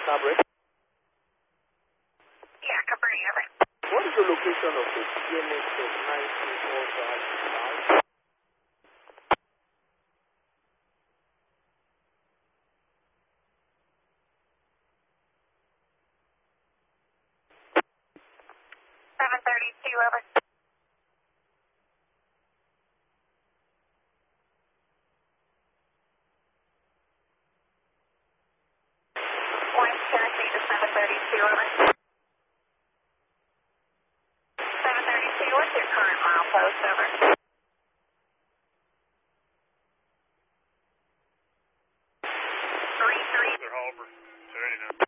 Cabret? Yeah, Cabret, over. What is the location of the CMX of 1945? 732, over. West Tennessee to 732, over. 732, what's your current milepost, over? 33. They're Hopper, 289.